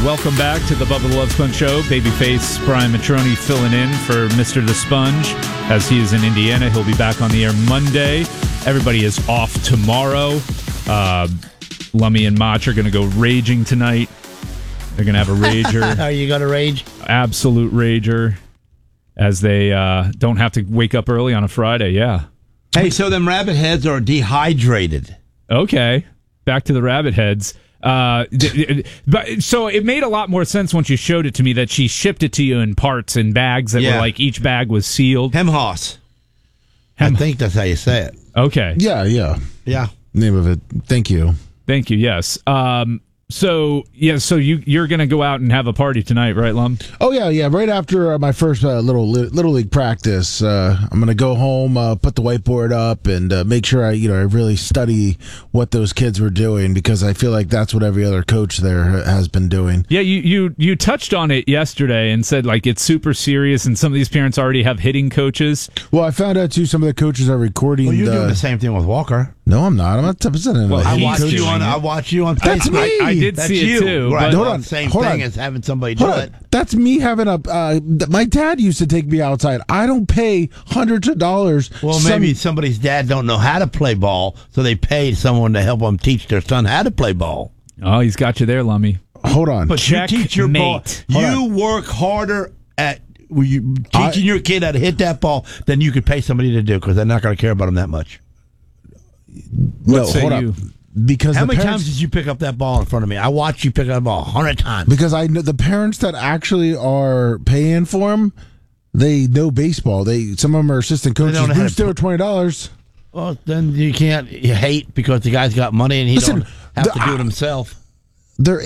welcome back to the Bubba the Love Sponge Show. Babyface Brian Matroni filling in for Mr. The Sponge as he is in Indiana. He'll be back on the air Monday. Everybody is off tomorrow. Lummy and Mach are going to go raging tonight. They're going to have a rager. Are you going to rage? Absolute rager. As they don't have to wake up early on a Friday, yeah. Hey, so them rabbit heads are dehydrated. Okay, back to the rabbit heads. But so it made a lot more sense once you showed it to me that she shipped it to you in parts and bags that were like each bag was sealed. Hemhoss. I think that's how you say it. Okay. Yeah. Name of it. Thank you. Yes. So you're going to go out and have a party tonight, right, Lum? Oh, yeah. Right after my first little league practice, I'm going to go home, put the whiteboard up, and make sure I really study what those kids were doing, because I feel like that's what every other coach there has been doing. Yeah, you touched on it yesterday and said like it's super serious, and some of these parents already have hitting coaches. Well, I found out too some of the coaches are recording. Well, you're doing the same thing with Walker. No, I'm not. I'm not representing. Well, I watch you on Facebook. That's me. I did see it too. Right. But Hold on. Same thing as having somebody do it. That's me having my dad used to take me outside. I don't pay hundreds of dollars. Well, maybe somebody's dad don't know how to play ball, so they paid someone to help them teach their son how to play ball. Oh, he's got you there, Lummy. Hold on. But you teach your ball. You work harder at teaching your kid how to hit that ball than you could pay somebody to do, because they're not going to care about them that much. No, hold on. Because how many times did you pick up that ball in front of me? I watched you pick up that ball 100 times. Because I know the parents that actually are paying for them, they know baseball. Some of them are assistant coaches. Bruce, they were $20. Well, then you can't hate because the guy's got money and he don't have to do it himself. They're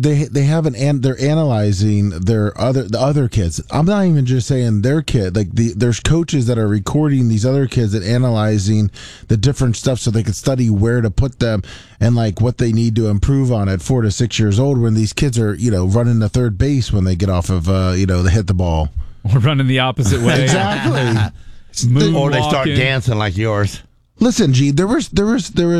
analyzing the other kids. I'm not even just saying their kid. Like there's coaches that are recording these other kids and analyzing the different stuff so they can study where to put them and like what they need to improve on at 4 to 6 years old when these kids are running to third base when they get off of they hit the ball or running the opposite way. Exactly. Or they start dancing like yours. Listen, G, there was